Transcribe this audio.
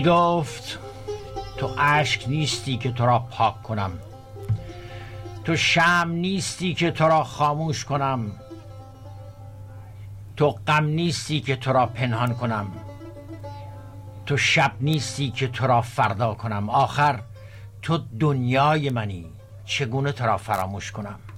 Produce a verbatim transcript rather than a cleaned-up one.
گفت تو اشک نیستی که تو را پاک کنم، تو شمع نیستی که تو را خاموش کنم، تو غم نیستی که تو را پنهان کنم، تو شب نیستی که تو را فردا کنم. آخر تو دنیای منی، چگونه تو را فراموش کنم؟